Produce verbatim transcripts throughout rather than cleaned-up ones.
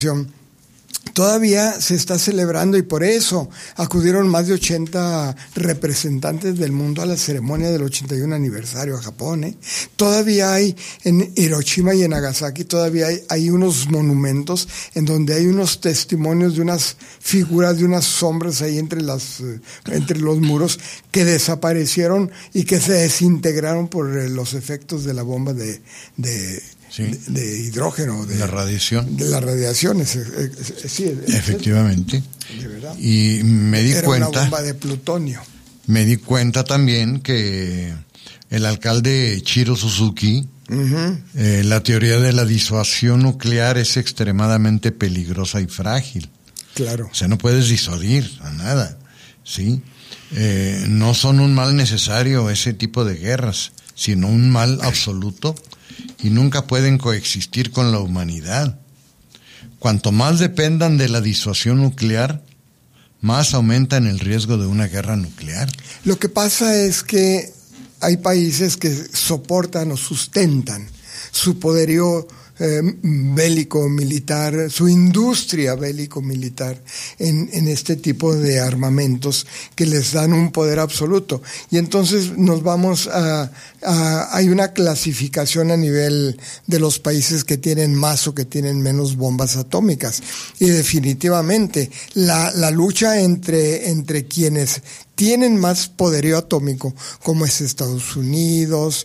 todavía se está celebrando, y por eso acudieron más de ochenta representantes del mundo a la ceremonia del ochenta y uno aniversario a Japón. ¿eh? Todavía hay en Hiroshima y en Nagasaki, todavía hay, hay unos monumentos en donde hay unos testimonios de unas figuras, de unas sombras ahí entre las entre los muros que desaparecieron y que se desintegraron por los efectos de la bomba de, de Sí. De, de hidrógeno, de la radiación. De las radiaciones, es, es, es, sí, es, efectivamente. De verdad. Y me di Era cuenta. Una bomba de plutonio. Me di cuenta también que el alcalde Chiro Suzuki, uh-huh. eh, la teoría de la disuasión nuclear es extremadamente peligrosa y frágil. Claro. O sea, no puedes disuadir a nada, ¿sí? Eh, no son un mal necesario ese tipo de guerras, sino un mal absoluto. Y nunca pueden coexistir con la humanidad. Cuanto más dependan de la disuasión nuclear, más aumentan el riesgo de una guerra nuclear. Lo que pasa es que hay países que soportan o sustentan su poderío eh, bélico militar, su industria bélico militar en, en este tipo de armamentos que les dan un poder absoluto. Y entonces nos vamos a, a hay una clasificación a nivel de los países que tienen más o que tienen menos bombas atómicas. Y definitivamente la, la lucha entre, entre quienes tienen más poderío atómico, como es Estados Unidos,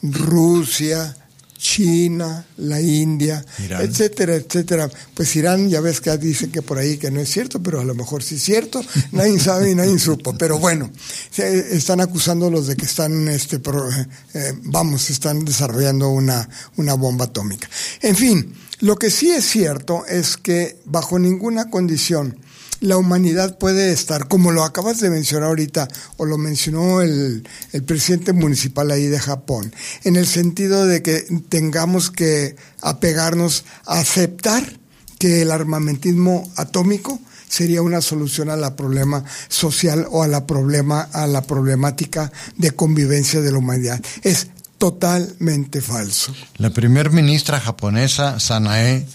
Rusia, China, la India, Irán. etcétera, etcétera. Pues Irán, ya ves que dicen que por ahí que no es cierto, pero a lo mejor sí es cierto. Nadie sabe y nadie supo. Pero bueno, están acusándolos de que están, este, pro, eh, vamos, están desarrollando una, una bomba atómica. En fin, lo que sí es cierto es que bajo ninguna condición la humanidad puede estar, como lo acabas de mencionar ahorita, o lo mencionó el, el presidente municipal ahí de Japón, en el sentido de que tengamos que apegarnos a aceptar que el armamentismo atómico sería una solución a la problema social o a la problema, a la problemática de convivencia de la humanidad. Es totalmente falso. La primer ministra japonesa, Sanae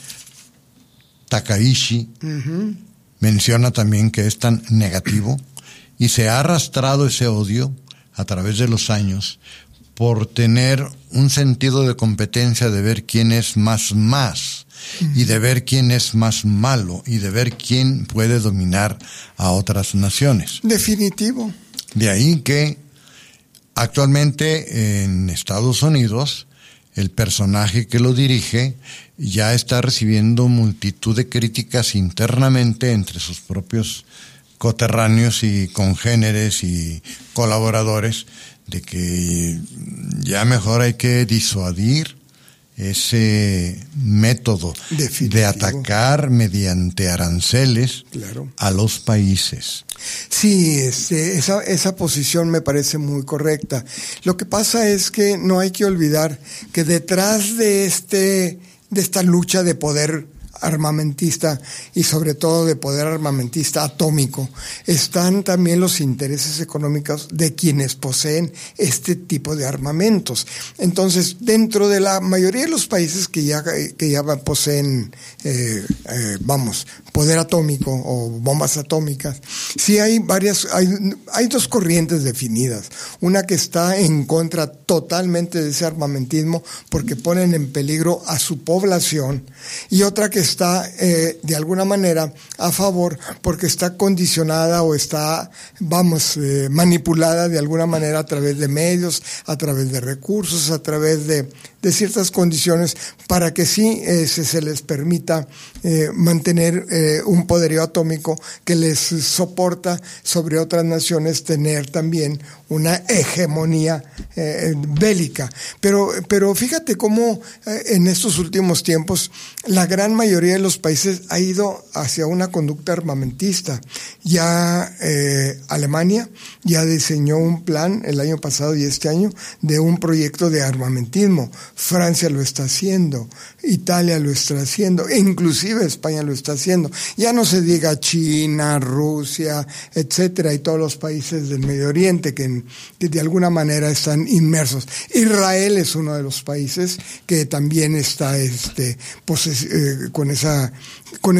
Takaishi, uh-huh. menciona también que es tan negativo y se ha arrastrado ese odio a través de los años por tener un sentido de competencia de ver quién es más más uh-huh. y de ver quién es más malo y de ver quién puede dominar a otras naciones. Definitivo. De ahí que actualmente en Estados Unidos el personaje que lo dirige ya está recibiendo multitud de críticas internamente entre sus propios coterráneos y congéneres y colaboradores de que ya mejor hay que disuadir ese método Definitivo. de atacar mediante aranceles claro. a los países. Sí, este, esa, esa posición me parece muy correcta. Lo que pasa es que no hay que olvidar que detrás de este, de esta lucha de poder armamentista y sobre todo de poder armamentista atómico, están también los intereses económicos de quienes poseen este tipo de armamentos. Entonces, dentro de la mayoría de los países que ya, que ya poseen, eh, eh, vamos, poder atómico o bombas atómicas, sí hay varias, hay, hay dos corrientes definidas. Una que está en contra totalmente de ese armamentismo porque ponen en peligro a su población, y otra que está eh, de alguna manera a favor porque está condicionada o está, vamos, eh, manipulada de alguna manera a través de medios, a través de recursos, a través de, de ciertas condiciones para que sí eh, se, se les permita eh, mantener eh, un poderío atómico que les soporta sobre otras naciones tener también una hegemonía eh, bélica. Pero, pero fíjate cómo eh, en estos últimos tiempos la gran mayoría de los países ha ido hacia una conducta armamentista. Ya eh, Alemania ya diseñó un plan el año pasado y este año de un proyecto de armamentismo. Francia lo está haciendo, Italia lo está haciendo, e inclusive España lo está haciendo. Ya no se diga China, Rusia, etcétera, y todos los países del Medio Oriente que, que de alguna manera están inmersos. Israel es uno de los países que también está este, poses- eh, con esa con